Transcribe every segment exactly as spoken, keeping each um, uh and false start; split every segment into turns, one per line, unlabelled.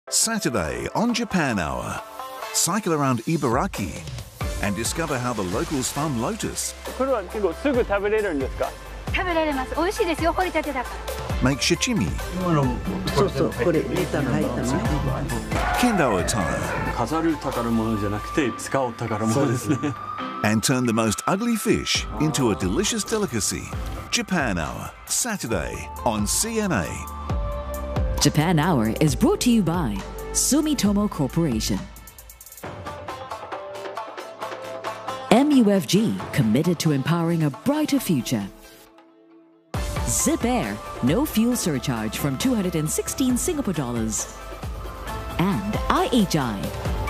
Saturday on Japan Hour. Cycle around Ibaraki and discover how the locals farm lotus.
これは結構すぐ食べれるんですか？
食べられます。美味しいですよ、掘りたてだから。
Make shichimi.
そうそう、これネタが入ったのね。
Kendo attire.
飾る宝物じゃなくて使う宝物ですね。
And turn the most ugly fish into a delicious delicacy. Japan Hour, Saturday on C N A.
Japan Hour is brought to you by Sumitomo Corporation. M U F G, committed to empowering a brighter future. Zip Air, no fuel surcharge from two hundred sixteen Singapore dollars. And I H I.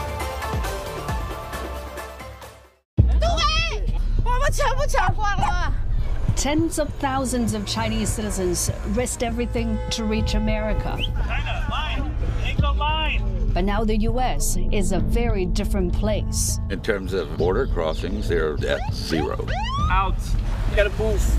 Tens of thousands of Chinese citizens risked everything to reach America.
China, line! Ain't line!
But now the U S is a very different place.
In terms of border crossings, they're at zero.
Out! You gotta boost.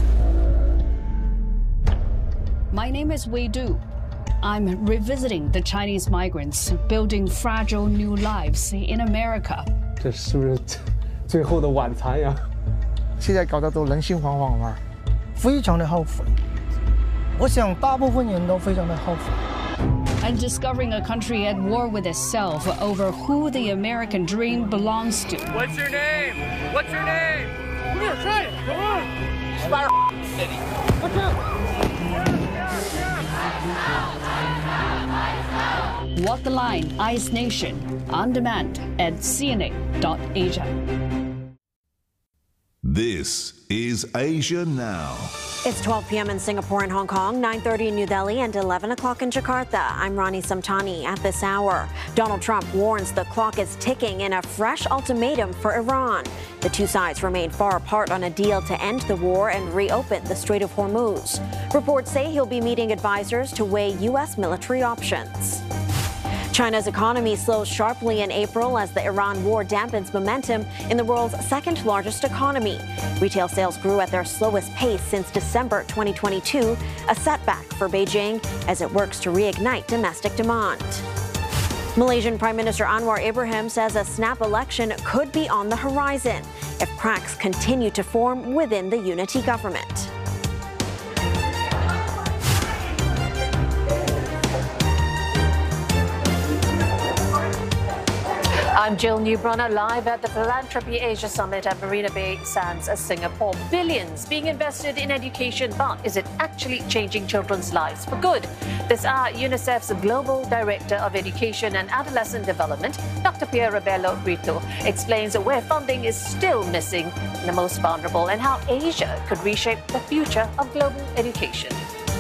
My name is Wei Du. I'm revisiting the Chinese migrants building fragile new lives in America.
这是不是最后的晚餐呀？
现在搞得都人心惶惶嘛，非常的后悔。我想大部分人都非常的后悔。
And discovering a country at war with itself over who the American dream belongs to.
What's your name? What's your name? Come here, try it. Come on. City. Watch out.
Walk the Line, Ice Nation, on demand at C N A dot Asia.
This is Asia Now.
It's twelve p m in Singapore and Hong Kong, nine thirty in New Delhi, and eleven o'clock in Jakarta. I'm Rani Samtani. At this hour, Donald Trump warns the clock is ticking in a fresh ultimatum for Iran. The two sides remain far apart on a deal to end the war and reopen the Strait of Hormuz. Reports say he'll be meeting advisors to weigh U S military options. China's economy slows sharply in April as the Iran war dampens momentum in the world's second largest economy. Retail sales grew at their slowest pace since December twenty twenty-two, a setback for Beijing as it works to reignite domestic demand. Malaysian Prime Minister Anwar Ibrahim says a snap election could be on the horizon if cracks continue to form within the unity government.
I'm Jill Newbronner, live at the Philanthropy Asia Summit at Marina Bay Sands, Singapore. Billions being invested in education, but is it actually changing children's lives for good? This hour, UNICEF's Global Director of Education and Adolescent Development, Doctor Pierre Rebello Brito, explains where funding is still missing in the most vulnerable and how Asia could reshape the future of global education.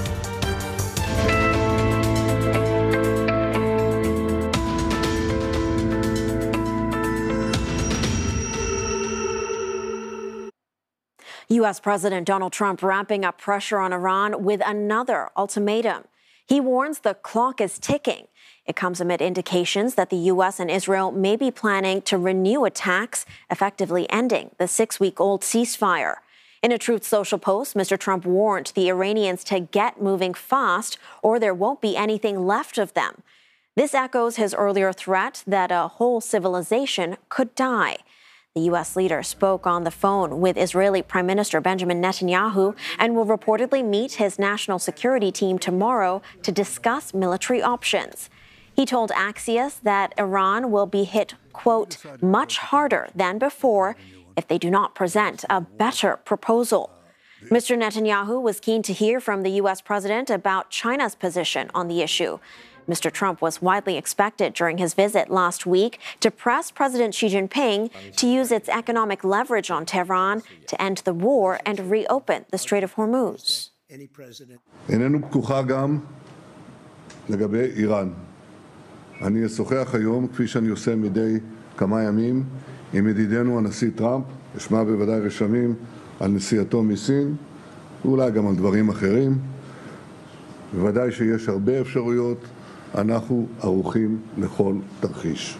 U S President Donald Trump ramping up pressure on Iran with another ultimatum. He warns the clock is ticking. It comes amid indications that the U S and Israel may be planning to renew attacks, effectively ending the six-week-old ceasefire. In a Truth Social post, Mister Trump warned the Iranians to get moving fast or there won't be anything left of them. This echoes his earlier threat that a whole civilization could die. The U S leader spoke on the phone with Israeli Prime Minister Benjamin Netanyahu and will reportedly meet his national security team tomorrow to discuss military options. He told Axios that Iran will be hit, quote, much harder than before if they do not present a better proposal. Mister Netanyahu was keen to hear from the U S president about China's position on the issue. Mister Trump was widely expected during his visit last week to press President Xi Jinping to use its economic leverage on Tehran to end the war and reopen the Strait of Hormuz.
איננו פתוחה גם לגבי איראן. אני אשוחח היום, כפי שאני עושה מדי כמה ימים, עם ידידנו הנשיא טראמפ, אשמע בוודאי רשמים על נסיעתו מסין, ואולי גם על דברים אחרים. בוודאי שיש הרבה אפשרויות. אנחנו ערוכים לכל תרחיש.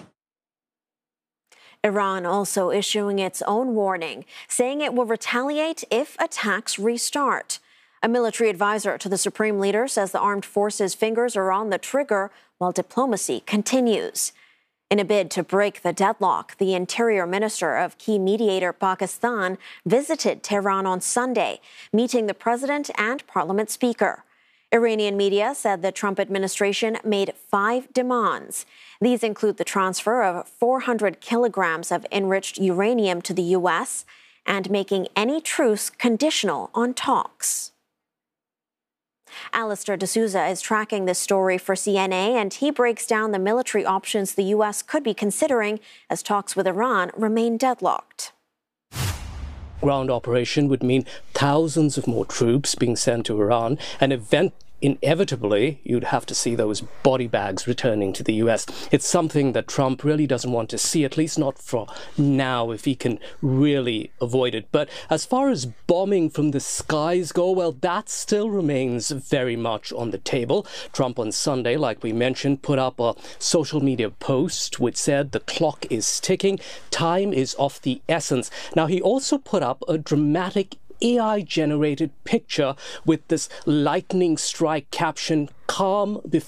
Iran also issuing its own warning, saying it will retaliate if attacks restart. A military advisor to the supreme leader says the armed forces' fingers are on the trigger while diplomacy continues. In a bid to break the deadlock, the interior minister of key mediator Pakistan visited Tehran on Sunday, meeting the president and parliament speaker. Iranian media said the Trump administration made five demands. These include the transfer of four hundred kilograms of enriched uranium to the U S and making any truce conditional on talks. Alistair D'Souza is tracking this story for C N A, and he breaks down the military options the U S could be considering as talks with Iran remain deadlocked.
Ground operation would mean thousands of more troops being sent to Iran, and event inevitably you'd have to see those body bags returning to the U S. It's something that Trump really doesn't want to see, at least not for now, if he can really avoid it. But as far as bombing from the skies go, well, that still remains very much on the table. Trump on Sunday, like we mentioned, put up a social media post which said the clock is ticking, time is of the essence. Now, he also put up a dramatic A I-generated picture with this lightning strike caption, "Calm before